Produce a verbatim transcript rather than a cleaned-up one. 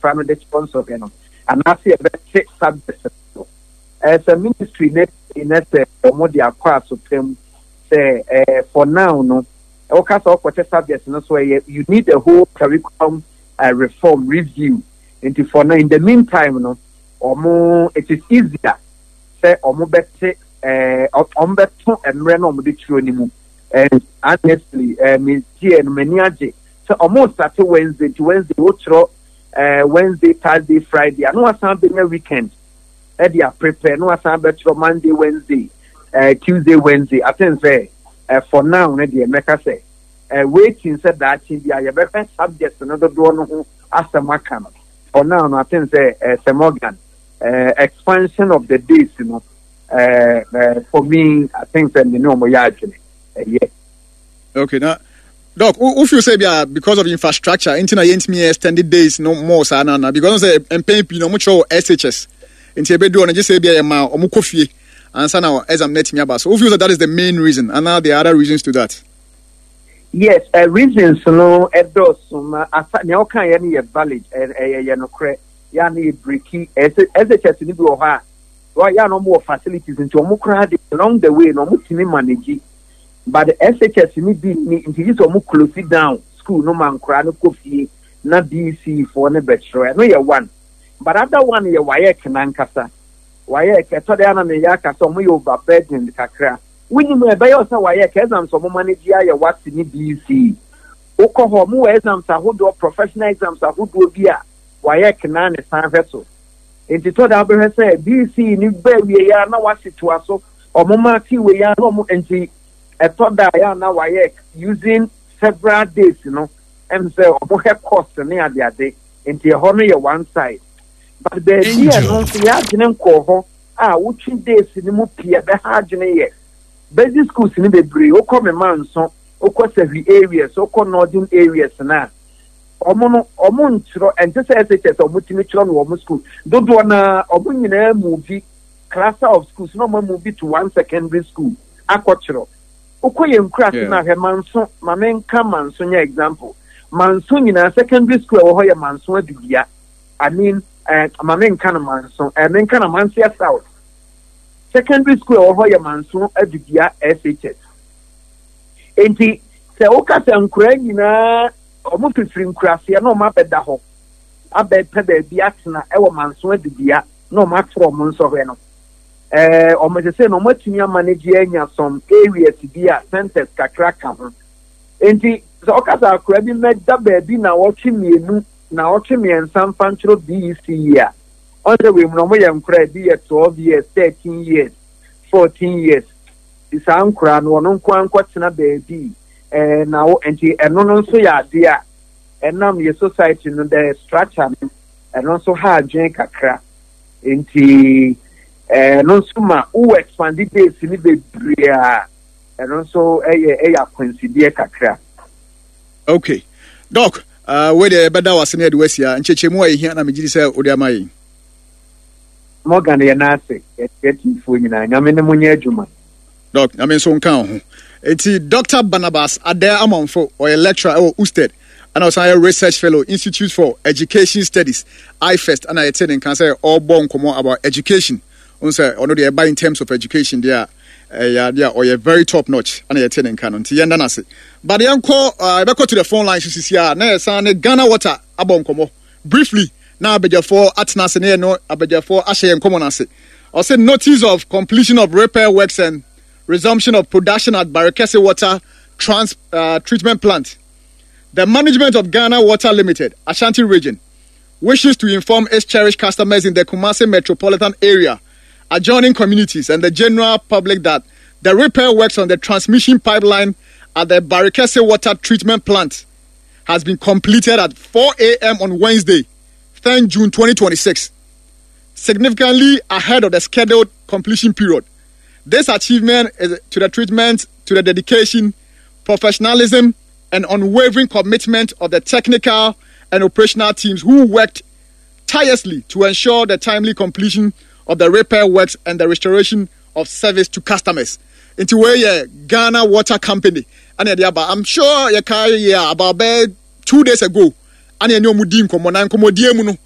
friend the sponsor, you know, and I see a better subject. As a ministry net in that more the acquire supreme say for now, no, all kinds of what subjects, no, so you need a whole curriculum uh, reform review into for now. In the meantime, no, or more, it is easier, say, or more better, uh, on better and run on the true and honestly, uh, me see and many so almost started Wednesday to Wednesday, which uh, Wednesday, Thursday, Friday. I know what's happening a weekend. They are prepared. No, what's happening Monday, Wednesday, uh, Tuesday, Wednesday. I think say uh, for now, they make us say uh, waiting said that in the I have subjects another door no as a macan. For now, no, I think say uh, some organ uh, expansion of the days. You know, uh, uh, for me, I think that the normal actually. Uh, yeah. Okay, now. Doc, if you say yeah, because of infrastructure, into me extended days no more sana because say employing no much S H S. Into be do and just say be ma omu kofi and sana exam net me about. So if you say that is the main reason, and now there are other reasons to that. Yes, uh, reasons no edos um asa ne okan ya ne valid eh ya no kre ya ne breaky S H S ni bi o ha. Wa ya no more facilities into omu kra along the way no mu timi manage. But the S H S need be into this or close it down. School no man cry no coffee, not D C for ne better. No you one. But other one you why can ankasa. Why can to the ana yaka so mu overburden kakra. When you may buy us why exams so manage ya what in D C. Oko ho mu exams are who do professional exams are who do bia. Why can an san vessel. Into to the abere say D C ni be we ya na what situaso or mama ti we ya no mu enti I thought that I am now using several days, you know, and so I have cost near the day into a honor one side. But the idea no the argument call ah which days in the mupia the hard year. Basic schools in the breed, or come a man so or course every areas, or call northern areas now. Omono omontro and just as it is a multimeter or school. Don't wanna omun movie cluster of schools, no more movie to one secondary school. Aquatro. Okoye mkrasi na he manso mamenka manso nya example manso nyina secondary school wo hoye manso adugia I mean eh mamenka na manso eh menka na manso south secondary school wo hoye manso adugia S H S enti se okata nkura nyina omo fifiri nkrasi na o ma beda ho abeta da bia tena e wo manso adugia na o ma tro mo nso hwe no eh o me say no matumi manage anya some areas bia centers kakra ka ho enti so okasa akura bi meda ba bi na wo twemienu na wo twemien sanfantro D C ya on the way no mo yam kra bi twelve years thirteen years fourteen years isa ankura no no nko ankotena ba bi eh na wo enti eno no so ya de a enam ye society no the structure eno so ha adwen kakra enti eh no suma who expanded days ni bebria and also eh eh consider kakra. Okay. Doc, uh where the beda was near the west here and chechemu e hia na megidi say odiamai. Morgan ye na ase getting for nyina nyame ne munye adwuma. Doc, I mean so nkan ho. Enti Doctor Barnabas Adair Amonfo or a lecturer or Usted and also a research fellow Institute for Education Studies I F E S T and I attend can say all born come about education. Unse ono de buy in terms of education there eh ya there or a very top notch and you attend can until yenda na se but yan call uh be to the phone line sisi here na san Ghana Water abon komo briefly na abejafo atna se ne no abejafo ahye enkomo na se or say notice of completion of repair works and resumption of production at Barekese Water Trans uh, Treatment Plant. The management of Ghana Water Limited Ashanti Region wishes to inform its cherished customers in the Kumasi metropolitan area, adjoining communities and the general public that the repair works on the transmission pipeline at the Barekese Water Treatment Plant has been completed at four a.m. on Wednesday, third June twenty twenty-six, significantly ahead of the scheduled completion period. This achievement is to the treatment, to the dedication, professionalism, and unwavering commitment of the technical and operational teams who worked tirelessly to ensure the timely completion of the repair works and the restoration of service to customers. Into where yeah, Ghana Water Company and I'm sure you can yeah about two days ago and you know mudim komo na komo die mu no